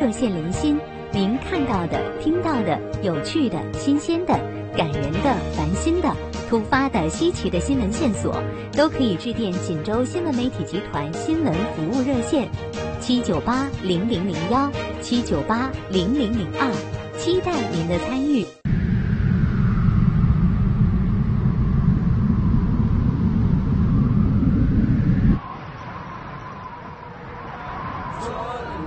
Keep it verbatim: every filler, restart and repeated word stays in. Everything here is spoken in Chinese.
热线连心，您看到的、听到的、有趣的、新鲜的、感人的、烦心的、突发的、稀奇的新闻线索，都可以致电锦州新闻媒体集团新闻服务热线七九八零零零幺七九八零零零二，期待您的参与。